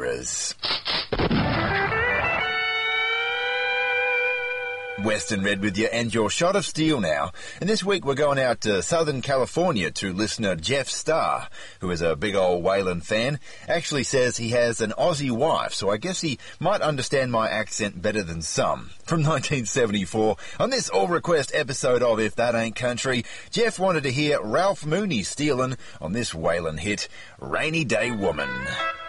Mirrors. Western Red with you and your shot of steel now. And this week we're going out to Southern California to listener Jeff Starr, who is a big old Waylon fan. Actually says he has an Aussie wife, so I guess he might understand my accent better than some. From 1974, on this all-request episode of If That Ain't Country, Jeff wanted to hear Ralph Mooney stealing on this Waylon hit, Rainy Day Woman.